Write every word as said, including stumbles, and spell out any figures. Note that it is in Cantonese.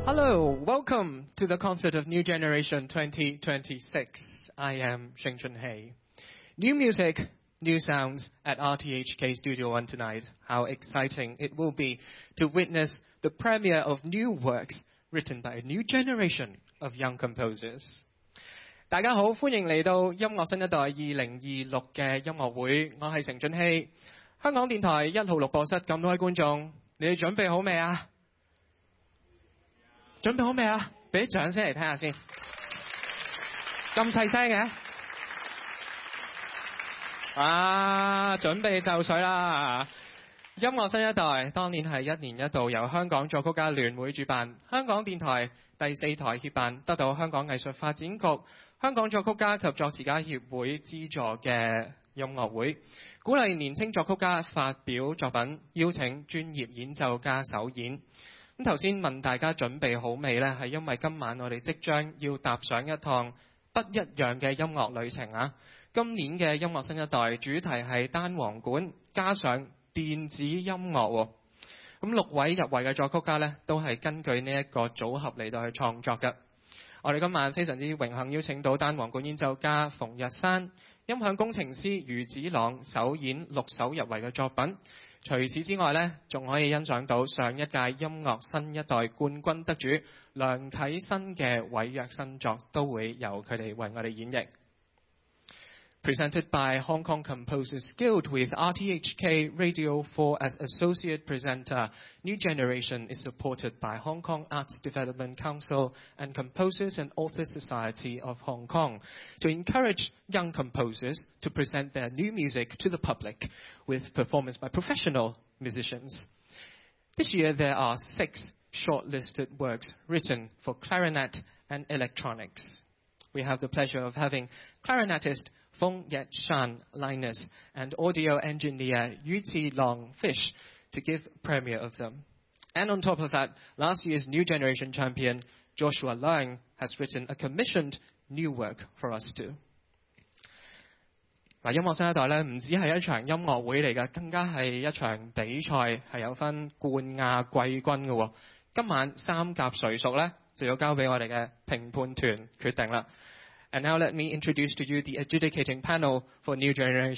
Hello, welcome to the concert of New Generation twenty twenty-six. I am Sheng Chun-hei. New music, new sounds at R T H K Studio One tonight. How exciting it will be to witness the premiere of new works written by a new generation of young composers. 大家好，歡迎嚟到音樂新一代二零二六嘅音樂會。我係成俊熙，香港電台一號錄播室咁多位觀眾，你哋準備好未啊？準備好未啊？俾啲掌聲嚟聽下先。咁細聲嘅？啊，準備就緒啦！音樂新一代當年係一年一度由香港作曲家聯會主辦，香港電台第四台協辦，得到香港藝術發展局、香港作曲家及作詞家協會資助嘅音樂會，鼓勵年輕作曲家發表作品，邀請專業演奏家首演。咁頭先問大家準備好未呢？係因為今晚我哋即將要踏上一趟不一樣嘅音樂旅程啊！今年嘅音樂新一代主題係單簧管加上電子音樂喎。咁六位入圍嘅作曲家呢，都係根據呢一個組合嚟到去創作嘅。我哋今晚非常之榮幸邀請到單簧管演奏家馮日山、音響工程師余子朗首演六首入圍嘅作品。除此之外呢，仲可以欣賞到上一屆音樂新一代冠軍得主梁啟新嘅委約新作，都會由佢哋為我哋演繹。Presented by Hong Kong Composers Guild with R T H K Radio four as associate presenter, New Generation is supported by Hong Kong Arts Development Council and Composers and Authors Society of Hong Kong to encourage young composers to present their new music to the public with performance by professional musicians. This year there are six shortlisted works written for clarinet and electronics. We have the pleasure of having clarinetist Feng Yet Shan Linus and audio engineer Yu Ti Long Fish to give a premiere of them. And on top of that, last year's New Generation champion Joshua Leung has written a commissioned new work for us too. 嗱，音樂新一代咧，唔止係一場音樂會嚟嘅，更加係一場比賽，係有分冠亞季軍嘅喎。今晚三甲誰屬咧，就要交俾我哋嘅評判團決定啦。And now let me introduce to you the adjudicating panel for New Generation.